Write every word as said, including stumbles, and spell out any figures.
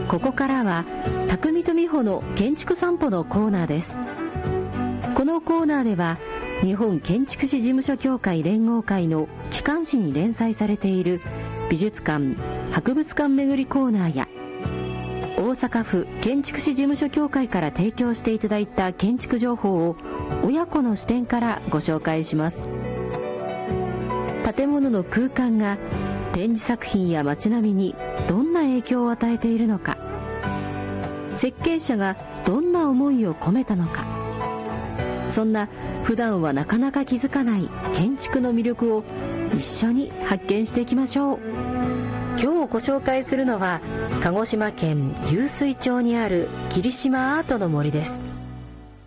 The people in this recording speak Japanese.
ここからは匠と美穂の建築散歩のコーナーです。このコーナーでは日本建築士事務所協会連合会の機関誌に連載されている美術館・博物館巡りコーナーや、大阪府建築士事務所協会から提供していただいた建築情報を親子の視点からご紹介します。建物の空間が展示作品や街並みにどんな影響を与えているのか、設計者がどんな思いを込めたのか、そんな普段はなかなか気づかない建築の魅力を一緒に発見していきましょう。今日ご紹介するのは鹿児島県湧水町にある霧島アートの森です。